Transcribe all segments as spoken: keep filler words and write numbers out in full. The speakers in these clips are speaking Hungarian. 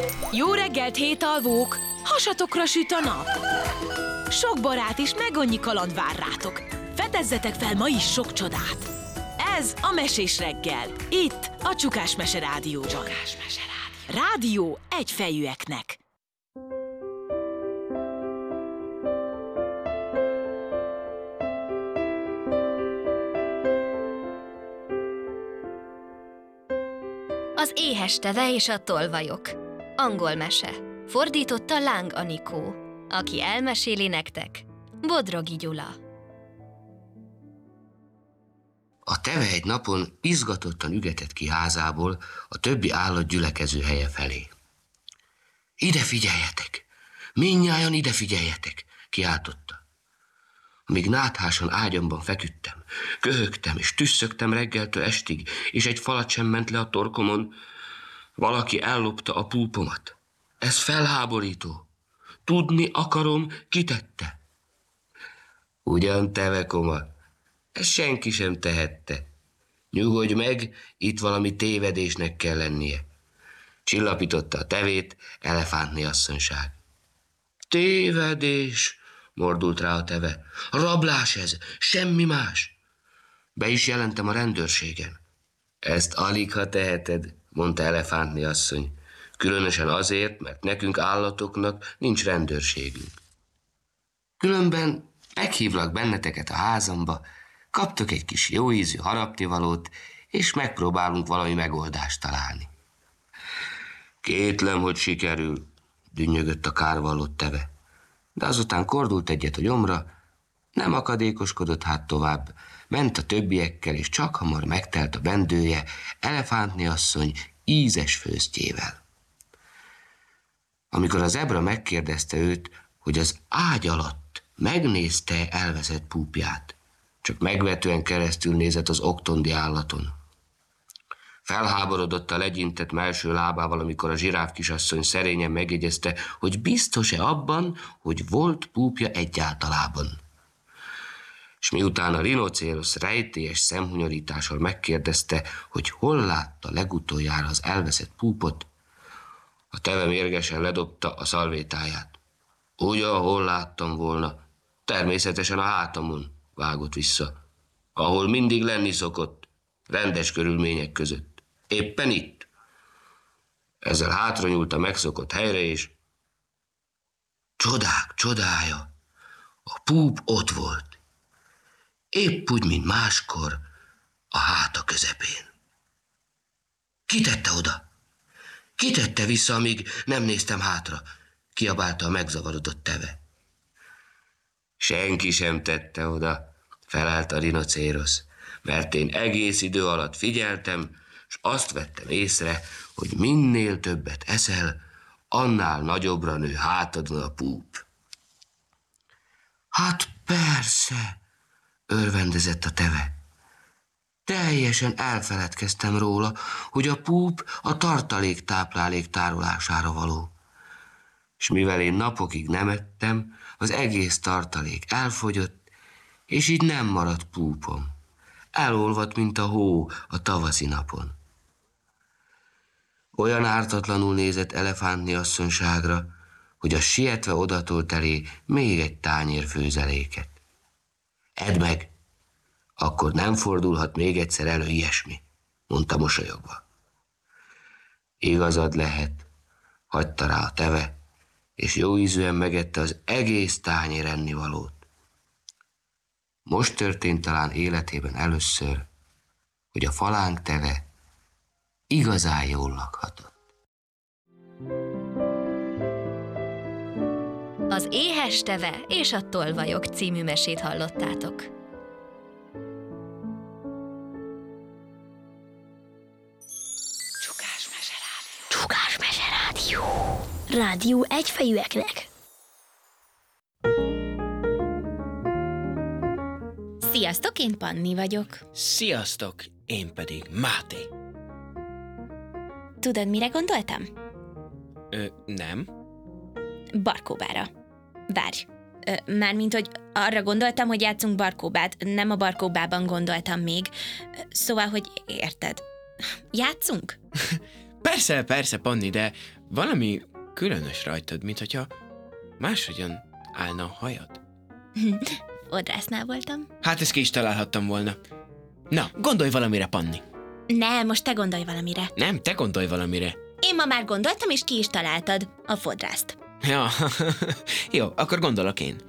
Jó reggelt, hétalvók! Hasatokra süt a nap! Sok barát és meg annyi kaland vár rátok. Fedezzetek fel ma is sok csodát! Ez a Mesés reggel. Itt a Csukás Mese Rádióban. Csukás Mese Rádió. Rádió egyfejűeknek. Az éhes teve és a tolvajok. Angol mese. Fordította Láng Anikó. Aki elmeséli nektek, Bodrogi Gyula. A teve egy napon izgatottan ügetett ki házából a többi állat gyülekező helye felé. Ide figyeljetek! Mindnyájan ide figyeljetek! Kiáltotta. Amíg náthásan ágyamban feküdtem, köhögtem és tüsszögtem reggeltől estig, és egy falat sem ment le a torkomon, valaki ellopta a púpomat. Ez felháborító. Tudni akarom, ki tette. Ugyan, tevekoma, ezt senki sem tehette. Nyugodj meg, itt valami tévedésnek kell lennie. Csillapította a tevét elefántné asszonyság. Tévedés, mordult rá a teve. Rablás ez, semmi más. Be is jelentem a rendőrségen. Ezt alig, ha teheted, mondta elefántné asszony. Különösen azért, mert nekünk állatoknak nincs rendőrségünk. Különben meghívlak benneteket a házamba, kaptok egy kis jóízű harapnivalót, és megpróbálunk valami megoldást találni. Kétlem, hogy sikerül, dünnyögött a kárvallott teve, de azután kordult egyet a gyomra, nem akadékoskodott hát tovább, ment a többiekkel, és csak hamar megtelt a bendője elefántné asszony ízes főztjével. Amikor a zebra megkérdezte őt, hogy az ágy alatt megnézte elveszett púpját, csak megvetően keresztül nézett az oktondi állaton. Felháborodott a legyintett mellső lábával, amikor a zsiráf kisasszony szerényen megjegyezte, hogy biztos-e abban, hogy volt púpja egyáltalában. És miután a rinocérosz rejtélyes szemhunyorítással megkérdezte, hogy hol látta legutoljára az elveszett púpot, a teve mérgesen ledobta a szalvétáját. Úgy, ahol láttam volna, természetesen a hátamon, vágott vissza, ahol mindig lenni szokott, rendes körülmények között. Éppen itt. Ezzel hátranyúlt a megszokott helyre, és csodák csodája, a púp ott volt. Épp úgy, mint máskor, a háta közepén. Ki tette oda? Ki tette vissza, amíg nem néztem hátra? Kiabálta a megzavarodott teve. Senki sem tette oda, felállt a rinocérosz, mert én egész idő alatt figyeltem, és azt vettem észre, hogy minél többet eszel, annál nagyobbra nő hátadon a púp. Hát persze, örvendezett a teve. Teljesen elfeledkeztem róla, hogy a púp a tartalék-táplálék tárolására való. És mivel én napokig nem ettem, az egész tartalék elfogyott, és így nem maradt púpom. Elolvadt, mint a hó a tavaszi napon. Olyan ártatlanul nézett elefántné asszonyságra, hogy a sietve odatolt elé még egy tányér főzeléket. Edd meg! Akkor nem fordulhat még egyszer elő ilyesmi, mondta mosolyogva. Igazad lehet, hagyta rá a teve, és jóízűen megette az egész tányér ennivalót. Most történt talán életében először, hogy a falánk teve igazán jól lakhatott. Az éhes teve és a tolvajok című mesét hallottátok. Csukás Mese Rádió. Csukás Mese Rádió. Rádió egyfejűeknek. Sziasztok, én Panni vagyok. Sziasztok, én pedig Máté. Tudod, mire gondoltam? Ö, nem. Barkóbára. Várj. Ö, mármint, hogy arra gondoltam, hogy játszunk barkóbát, nem a barkóbában gondoltam még. Szóval, hogy érted. Játszunk? Persze, persze, Panni, de valami különös rajtad, mint hogyha máshogyan állna a hajad. Fodrásznál voltam. Hát ezt ki is találhattam volna. Na, gondolj valamire, Panni. Nem, most te gondolj valamire. Nem, te gondolj valamire. Én ma már gondoltam, és ki is találtad a fodrászt. Ja, jó, akkor gondolok én.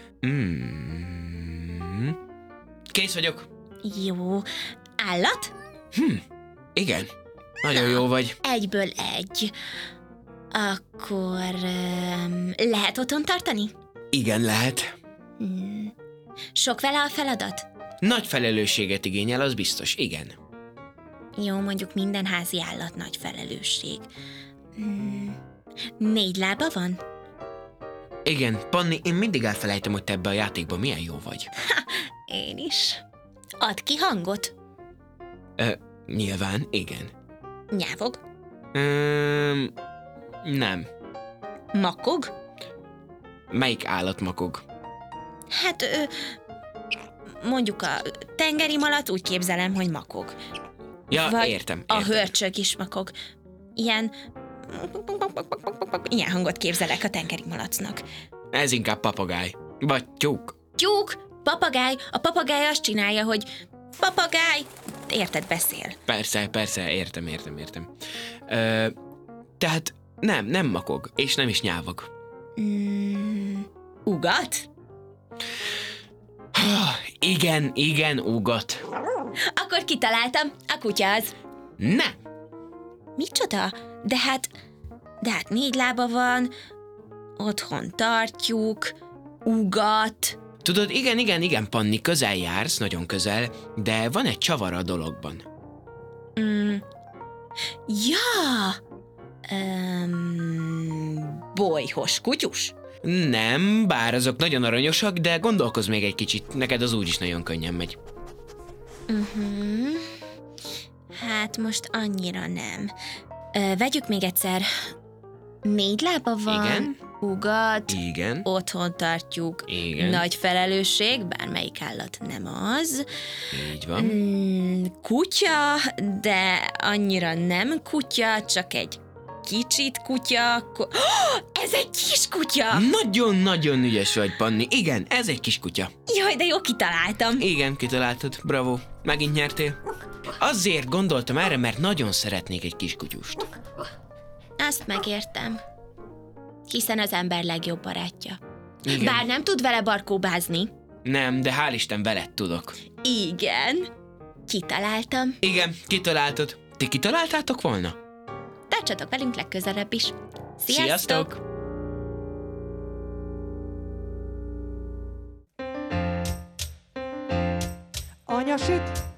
Mm. Kész vagyok. Jó. Állat? Hm, igen. Nagyon jó vagy. Egyből egy. Akkor um, lehet otthon tartani? Igen, lehet. Hmm. Sok vele a feladat? Nagy felelősséget igényel, az biztos, igen. Jó, mondjuk minden házi állat nagy felelősség. Hmm. Négy lába van? Igen, Panni, én mindig elfelejtem, hogy te ebbe a játékban milyen jó vagy. Én is. Ad ki hangot? Ö, nyilván, igen. Nyávog? Öm, nem. Makog? Melyik állat makog? Hát, ö, mondjuk a tengeri malac úgy képzelem, hogy makog. Ja, Vagy értem, a értem. hörcsög is makog. Ilyen... Ilyen hangot képzelek a tengeri malacnak. Ez inkább papagáj. Vagy tyúk. Tyúk, papagáj, a papagáj azt csinálja, hogy papagáj, érted, beszél. Persze, persze, értem, értem, értem. Ö, tehát nem, nem makog, és nem is nyávog. Mm, ugat? Igen, igen, ugat. Akkor kitaláltam, a kutya az. Nem. Micsoda? De hát, de hát négy lába van, otthon tartjuk, ugat. Tudod, igen, igen, igen, Panni, közel jársz, nagyon közel, de van egy csavar a dologban. Mm. Ja! Um, bolyhos kutyus? Nem, bár azok nagyon aranyosak, de gondolkozz még egy kicsit, neked az úgyis nagyon könnyen megy. Uh-huh. Hát most annyira nem. Ö, vegyük még egyszer. Négy lába van, Igen. ugat, Igen, otthon tartjuk, igen, nagy felelősség, bármelyik állat nem az. így van. Mm, kutya, de annyira nem kutya, csak egy kicsit kutya. Ku- oh, ez egy kis kutya! Nagyon-nagyon ügyes vagy, Panni. Igen, ez egy kis kutya. Jaj, de jó kitaláltam. Igen, kitaláltad, bravo. Megint nyertél. Azért gondoltam erre, mert nagyon szeretnék egy kis kutyust. Azt megértem. Hiszen az ember legjobb barátja. Igen. Bár nem tud vele barkóbázni. Nem, de hál' Isten veled tudok. Igen. Kitaláltam. Igen, kitaláltad. Ti kitaláltátok volna? Tartsatok velünk legközelebb is. Sziasztok! Sziasztok! Anya süt,